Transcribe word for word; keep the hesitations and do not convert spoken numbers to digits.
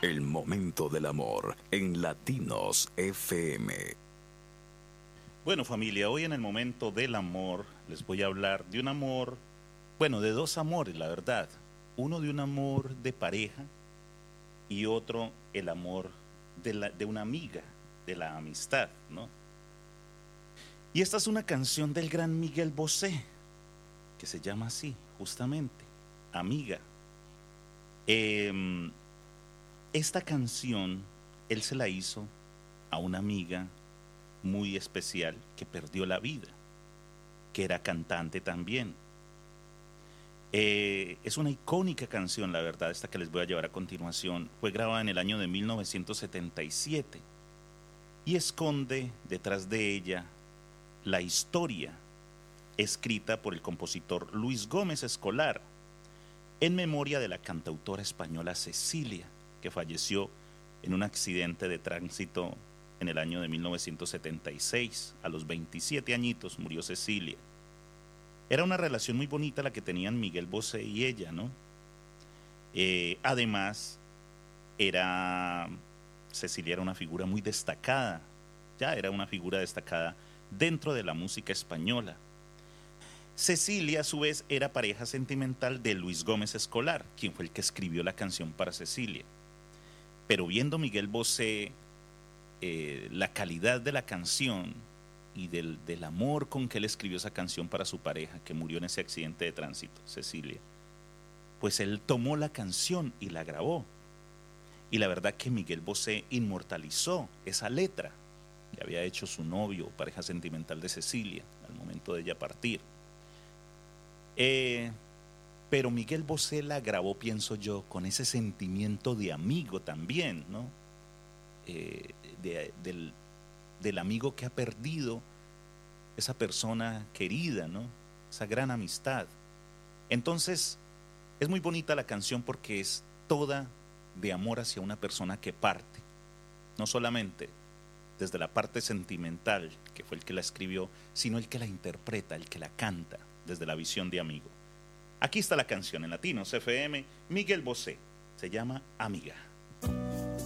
El momento del amor en Latinos F M. Bueno, familia, hoy en el momento del amor les voy a hablar de un amor, bueno, de dos amores, la verdad. Uno de un amor de pareja y otro el amor de, la, de una amiga, de la amistad, ¿no? Y esta es una canción del gran Miguel Bosé, que se llama así, justamente, Amiga. Eh, esta canción él se la hizo a una amiga muy especial que perdió la vida, que era cantante también. Eh, es una icónica canción, la verdad, esta que les voy a llevar a continuación. Fue grabada en el año de mil novecientos setenta y siete y esconde detrás de ella la historia escrita por el compositor Luis Gómez Escolar en memoria de la cantautora española Cecilia, que falleció en un accidente de tránsito en el año de mil novecientos setenta y seis. A los veintisiete añitos murió Cecilia. Era una relación muy bonita la que tenían Miguel Bosé y ella, ¿no? Eh, además, era Cecilia era una figura muy destacada, ya era una figura destacada dentro de la música española. Cecilia, a su vez, era pareja sentimental de Luis Gómez Escolar, quien fue el que escribió la canción para Cecilia. Pero viendo Miguel Bosé eh, la calidad de la canción y del, del amor con que él escribió esa canción para su pareja, que murió en ese accidente de tránsito, Cecilia, pues él tomó la canción y la grabó. Y la verdad que Miguel Bosé inmortalizó esa letra que había hecho su novio, pareja sentimental de Cecilia, al momento de ella partir. Eh, pero Miguel Bosé la grabó, pienso yo, con ese sentimiento de amigo también, ¿no? Eh, de, del, del amigo que ha perdido esa persona querida, ¿no? Esa gran amistad. Entonces, es muy bonita la canción porque es toda de amor hacia una persona que parte, no solamente desde la parte sentimental, que fue el que la escribió, sino el que la interpreta, el que la canta, desde la visión de amigo. Aquí está la canción en Latinos F M, Miguel Bosé, se llama Amiga.